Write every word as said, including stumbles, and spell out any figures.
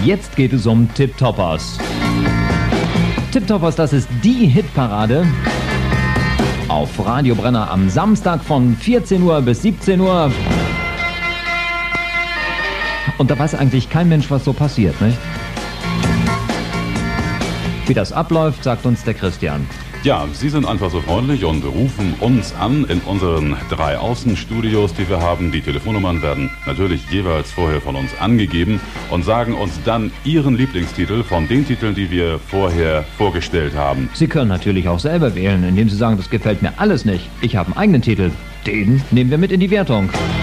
Jetzt geht es um Tip Toppers. Tip Toppers, das ist die Hitparade auf Radio Brenner am Samstag von vierzehn Uhr bis siebzehn Uhr. Und da weiß eigentlich kein Mensch, was so passiert, nicht? Wie das abläuft, sagt uns der Christian. Ja, Sie sind einfach so freundlich und rufen uns an in unseren drei Außenstudios, die wir haben. Die Telefonnummern werden natürlich jeweils vorher von uns angegeben und sagen uns dann Ihren Lieblingstitel von den Titeln, die wir vorher vorgestellt haben. Sie können natürlich auch selber wählen, indem Sie sagen, das gefällt mir alles nicht. Ich habe einen eigenen Titel. Den nehmen wir mit in die Wertung.